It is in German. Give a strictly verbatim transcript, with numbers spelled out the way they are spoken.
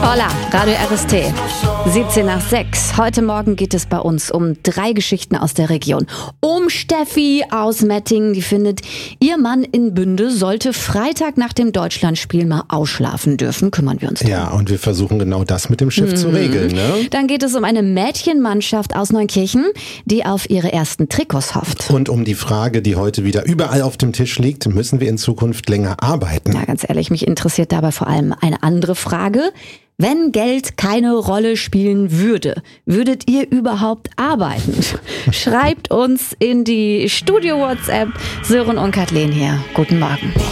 Hola, Radio R S T. siebzehn nach sechs. Heute Morgen geht es bei uns um drei Geschichten aus der Region. Um Steffi aus Mettingen, die findet, ihr Mann in Bünde sollte Freitag nach dem Deutschlandspiel mal ausschlafen dürfen. Kümmern wir uns drum. Ja, und wir versuchen genau das mit dem Schiff mhm. zu regeln. Ne? Dann geht es um eine Mädchenmannschaft aus Neunkirchen, die auf ihre ersten Trikots hofft. Und um die Frage, die heute wieder überall auf dem Tisch liegt, müssen wir in Zukunft länger arbeiten? Na, ganz ehrlich, mich interessiert dabei vor allem eine andere Frage. Wenn Geld keine Rolle spielen würde, würdet ihr überhaupt arbeiten? Schreibt uns in die Studio-WhatsApp. Sören und Kathleen hier. Guten Morgen.